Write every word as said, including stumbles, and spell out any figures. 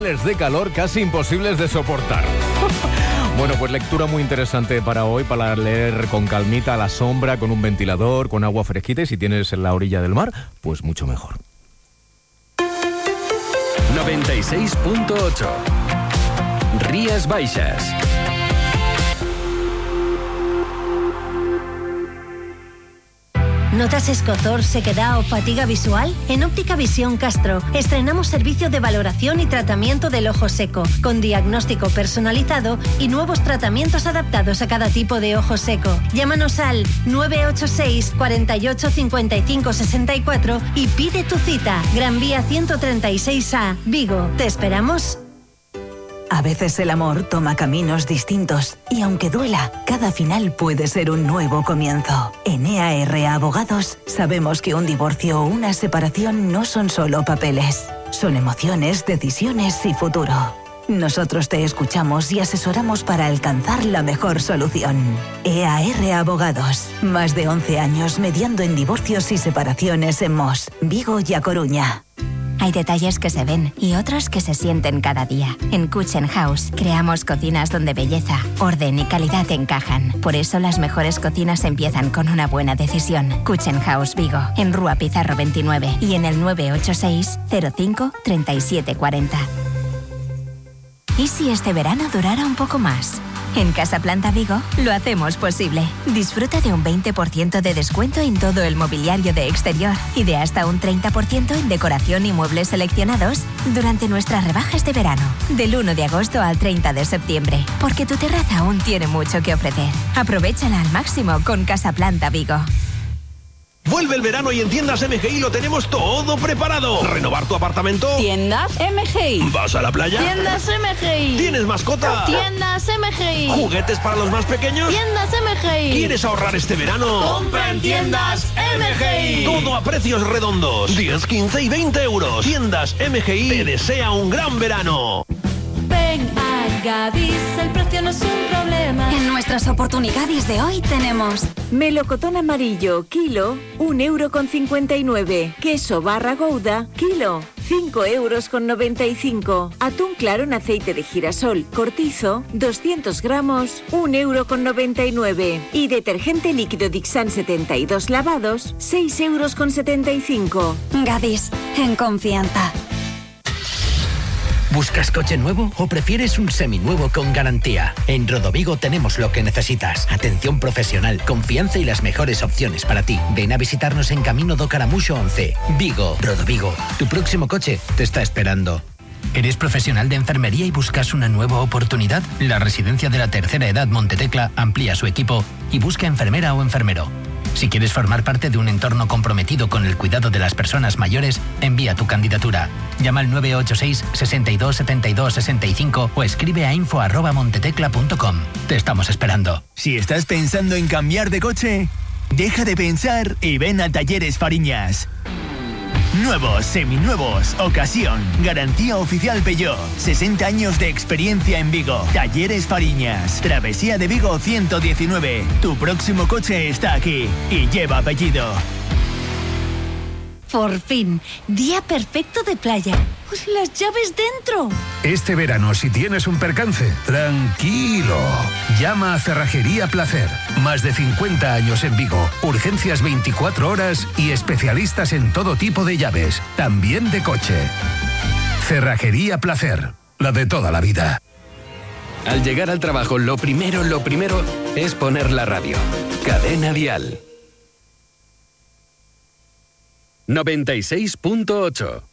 de calor casi imposibles de soportar. Bueno, pues lectura muy interesante para hoy, para leer con calmita, a la sombra, con un ventilador, con agua fresquita, y si tienes en la orilla del mar, pues mucho mejor. noventa y seis punto ocho Rías Baixas. ¿Notas escozor, sequedad o fatiga visual? En Óptica Visión Castro estrenamos servicio de valoración y tratamiento del ojo seco, con diagnóstico personalizado y nuevos tratamientos adaptados a cada tipo de ojo seco. Llámanos al nueve ocho seis, cuarenta y ocho, cincuenta y cinco, sesenta y cuatro y pide tu cita. Gran Vía ciento treinta y seis A, Vigo. ¿Te esperamos? A veces el amor toma caminos distintos y aunque duela, cada final puede ser un nuevo comienzo. En E A R Abogados sabemos que un divorcio o una separación no son solo papeles, son emociones, decisiones y futuro. Nosotros te escuchamos y asesoramos para alcanzar la mejor solución. E A R Abogados, más de once años mediando en divorcios y separaciones en Mos, Vigo y A Coruña. Hay detalles que se ven y otros que se sienten cada día. En Kitchen House creamos cocinas donde belleza, orden y calidad encajan. Por eso las mejores cocinas empiezan con una buena decisión. Kitchen House Vigo, en Rúa Pizarro veintinueve y en el nueve ocho seis, cero cinco, treinta y siete cuarenta. ¿Y si este verano durara un poco más? En Casa Planta Vigo lo hacemos posible. Disfruta de un veinte por ciento de descuento en todo el mobiliario de exterior y de hasta un treinta por ciento en decoración y muebles seleccionados durante nuestras rebajas de verano, del uno de agosto al treinta de septiembre, porque tu terraza aún tiene mucho que ofrecer. Aprovéchala al máximo con Casa Planta Vigo. Vuelve el verano y en Tiendas M G I lo tenemos todo preparado. ¿Renovar tu apartamento? Tiendas M G I. ¿Vas a la playa? Tiendas M G I. ¿Tienes mascota? Tiendas M G I. ¿Juguetes para los más pequeños? Tiendas M G I. ¿Quieres ahorrar este verano? ¡Compra en Tiendas M G I! Todo a precios redondos. diez, quince y veinte euros. Tiendas M G I te desea un gran verano. Ven a Gadis, el precio no es un problema. En nuestras oportunidades de hoy tenemos melocotón amarillo, kilo, un euro con cincuenta y nueve. Queso barra Gouda, kilo, cinco euros con noventa y cinco. Atún claro en aceite de girasol, cortizo, doscientos gramos, un euro con noventa y nueve. Y detergente líquido Dixan setenta y dos lavados, seis euros con setenta y cinco. Gadis, en confianza. ¿Buscas coche nuevo o prefieres un seminuevo con garantía? En Rodovigo tenemos lo que necesitas. Atención profesional, confianza y las mejores opciones para ti. Ven a visitarnos en Camino do Caramuxo once. Vigo, Rodovigo. Tu próximo coche te está esperando. ¿Eres profesional de enfermería y buscas una nueva oportunidad? La Residencia de la Tercera Edad Montetecla amplía su equipo y busca enfermera o enfermero. Si quieres formar parte de un entorno comprometido con el cuidado de las personas mayores, envía tu candidatura. Llama al nueve ocho seis, sesenta y dos, setenta y dos, sesenta y cinco o escribe a info arroba montetecla punto com. Te estamos esperando. Si estás pensando en cambiar de coche, deja de pensar y ven a Talleres Fariñas. Nuevos, seminuevos, ocasión, garantía oficial Peugeot, sesenta años de experiencia en Vigo. Talleres Fariñas, Travesía de Vigo ciento diecinueve. Tu próximo coche está aquí y lleva apellido. Por fin, día perfecto de playa. Pues las llaves dentro. Este verano, si tienes un percance, tranquilo. Llama a Cerrajería Placer. Más de cincuenta años en Vigo. Urgencias veinticuatro horas y especialistas en todo tipo de llaves, también de coche. Cerrajería Placer, la de toda la vida. Al llegar al trabajo, lo primero, lo primero es poner la radio. Cadena Dial. noventa y seis punto ocho